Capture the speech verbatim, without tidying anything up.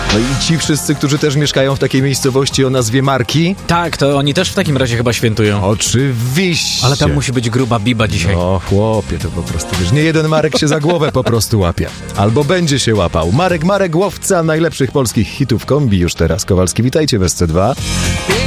No i ci wszyscy, którzy też mieszkają w takiej miejscowości o nazwie Marki? Tak, to oni też w takim razie chyba świętują. Oczywiście. Ale tam musi być gruba biba dzisiaj. O chłopie, to po prostu, wiesz, nie jeden Marek się za głowę po prostu łapie. Albo będzie się łapał. Marek, Marek, łowca najlepszych polskich hitów kombi już teraz. Kowalski, witajcie w S C dwa.